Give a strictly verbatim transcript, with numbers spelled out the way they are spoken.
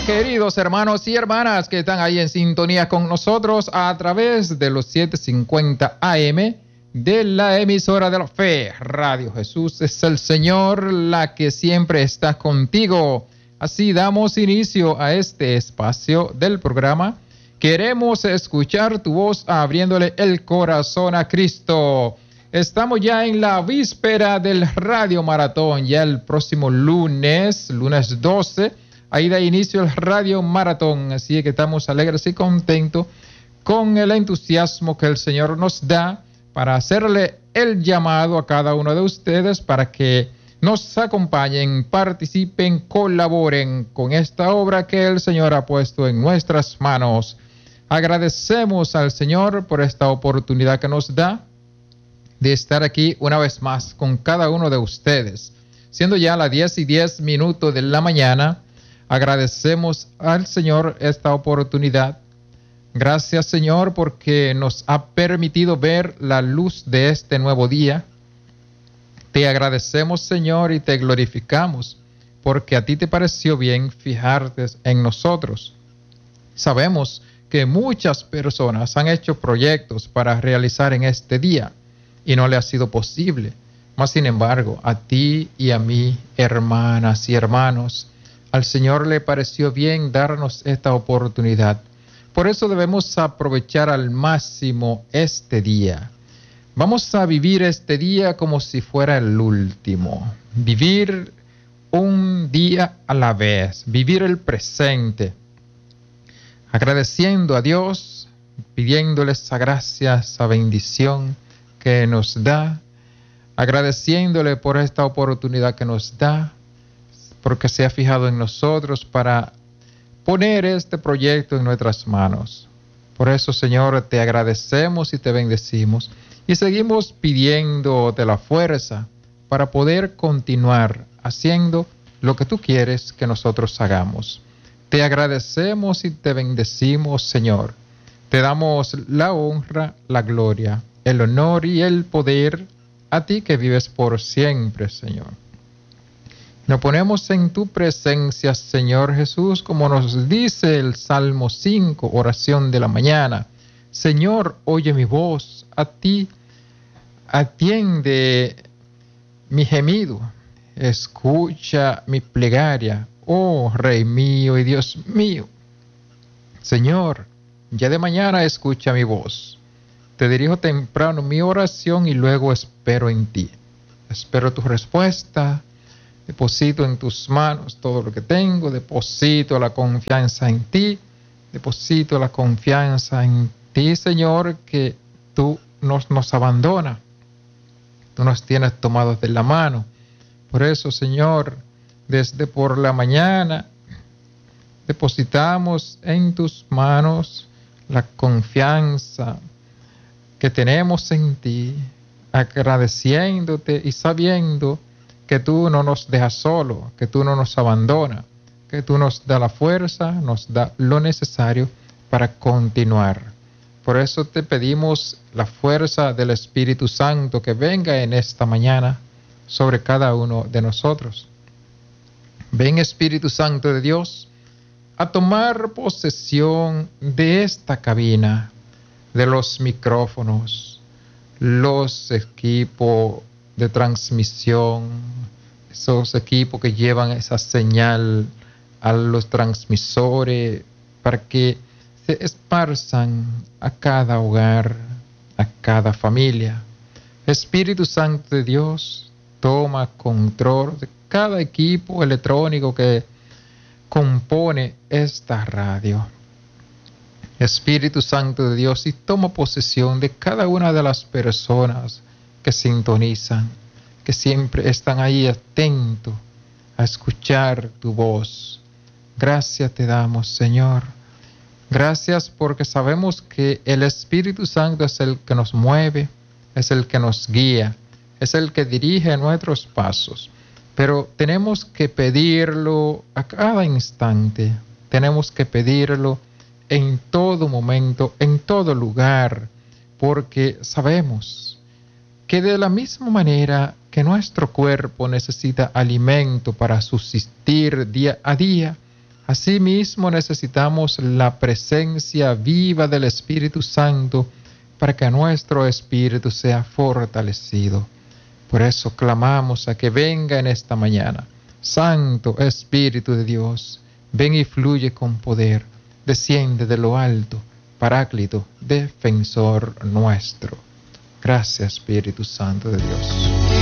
Queridos hermanos y hermanas que están ahí en sintonía con nosotros a través de los setecientos cincuenta A M de la emisora de la fe, Radio Jesús es el Señor, la que siempre está contigo. Así damos inicio a este espacio del programa. Queremos escuchar tu voz abriéndole el corazón a Cristo. Estamos ya en la víspera del Radio Maratón, ya el próximo lunes, lunes doce, ahí da inicio el Radio Maratón, así que estamos alegres y contentos con el entusiasmo que el Señor nos da para hacerle el llamado a cada uno de ustedes para que nos acompañen, participen, colaboren con esta obra que el Señor ha puesto en nuestras manos. Agradecemos al Señor por esta oportunidad que nos da de estar aquí una vez más con cada uno de ustedes. Siendo ya las diez y diez minutos de la mañana, agradecemos al Señor esta oportunidad. Gracias, Señor, porque nos ha permitido ver la luz de este nuevo día. Te agradecemos, Señor, y te glorificamos, porque a ti te pareció bien fijarte en nosotros. Sabemos que muchas personas han hecho proyectos para realizar en este día y no le ha sido posible. Mas, sin embargo, a ti y a mí, hermanas y hermanos, al Señor le pareció bien darnos esta oportunidad. Por eso debemos aprovechar al máximo este día. Vamos a vivir este día como si fuera el último. Vivir un día a la vez. Vivir el presente. Agradeciendo a Dios, pidiéndole esa gracia, esa bendición que nos da. Agradeciéndole por esta oportunidad que nos da, porque se ha fijado en nosotros para poner este proyecto en nuestras manos. Por eso, Señor, te agradecemos y te bendecimos y seguimos pidiéndote la fuerza para poder continuar haciendo lo que tú quieres que nosotros hagamos. Te agradecemos y te bendecimos, Señor. Te damos la honra, la gloria, el honor y el poder a ti que vives por siempre, Señor. Nos ponemos en tu presencia, Señor Jesús, como nos dice el Salmo cinco, oración de la mañana. Señor, oye mi voz, a ti atiende mi gemido, escucha mi plegaria, oh Rey mío y Dios mío. Señor, ya de mañana escucha mi voz. Te dirijo temprano mi oración y luego espero en ti. Espero tu respuesta. Deposito en tus manos todo lo que tengo. Deposito la confianza en ti. Deposito la confianza en ti, Señor, que tú nos, nos abandonas. Tú nos tienes tomados de la mano. Por eso, Señor, desde por la mañana depositamos en tus manos la confianza que tenemos en ti, agradeciéndote y sabiendo que tú no nos dejas solo, que tú no nos abandonas, que tú nos das la fuerza, nos da lo necesario para continuar. Por eso te pedimos la fuerza del Espíritu Santo que venga en esta mañana sobre cada uno de nosotros. Ven, Espíritu Santo de Dios, a tomar posesión de esta cabina, de los micrófonos, los equipos de transmisión, esos equipos que llevan esa señal a los transmisores para que se esparzan a cada hogar, a cada familia. Espíritu Santo de Dios, toma control de cada equipo electrónico que compone esta radio. Espíritu Santo de Dios, y toma posesión de cada una de las personas que sintonizan, que siempre están ahí atentos a escuchar tu voz. Gracias te damos, Señor. Gracias porque sabemos que el Espíritu Santo es el que nos mueve, es el que nos guía, es el que dirige nuestros pasos. Pero tenemos que pedirlo a cada instante, tenemos que pedirlo en todo momento, en todo lugar, porque sabemos que de la misma manera que nuestro cuerpo necesita alimento para subsistir día a día, Asimismo, necesitamos la presencia viva del Espíritu Santo para que nuestro espíritu sea fortalecido. Por eso clamamos a que venga en esta mañana. Santo Espíritu de Dios, ven y fluye con poder. Desciende de lo alto, Paráclito, defensor nuestro. Gracias, Espíritu Santo de Dios.